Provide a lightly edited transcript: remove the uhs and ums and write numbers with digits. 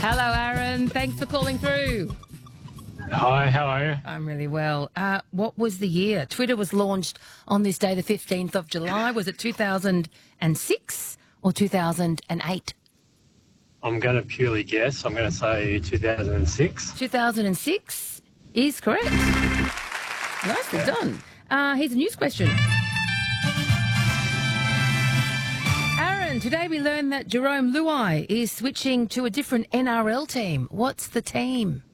Hello, Aaron. Thanks for calling through. Hi, how are you? I'm really well. What was the year? Twitter was launched on this day, the 15th of July. Was it 2006 or 2008? I'm going to purely guess. I'm going to say 2006. 2006 is correct. Nicely done. Here's a news question. Aaron, today we learned that Jerome Luai is switching to a different NRL team. What's the team?